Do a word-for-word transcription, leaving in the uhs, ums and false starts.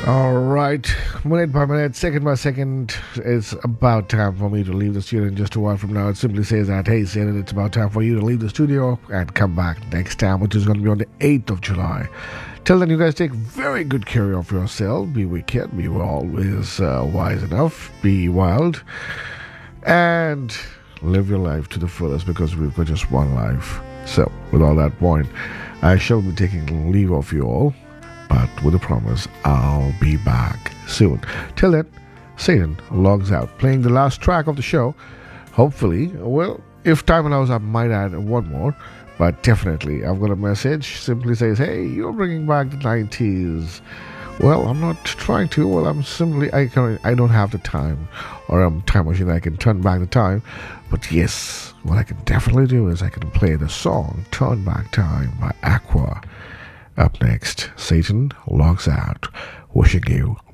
All right, minute by minute, second by second, it's about time for me to leave the studio in just a while from now. It simply says that, hey, Satan, it's about time for you to leave the studio and come back next time, which is going to be on the eighth of July. Till then, you guys take very good care of yourself. Be wicked, be always uh, wise enough, be wild, and live your life to the fullest because we've got just one life. So, with all that point, I shall be taking leave of you all. But with a promise, I'll be back soon. Till then, Satan logs out, playing the last track of the show. Hopefully, well, if time allows, I might add one more. But definitely, I've got a message. Simply says, hey, you're bringing back the nineties. Well, I'm not trying to. Well, I'm simply, I can, I don't have the time or a time machine. I can turn back the time. But yes, what I can definitely do is I can play the song Turn Back Time by Aqua. Up next, Satan logs out, wishing you